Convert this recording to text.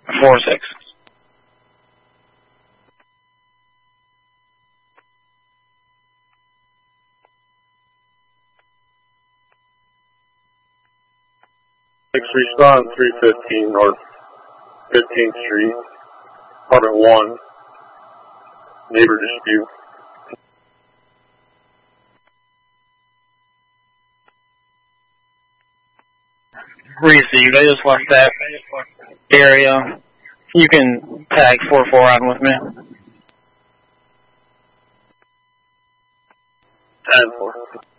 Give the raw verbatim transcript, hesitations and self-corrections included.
four six. Six respond three fifteen North fifteenth Street, apartment one, neighbor dispute. Received. I just left that area. You can tag four four on with me. ten four.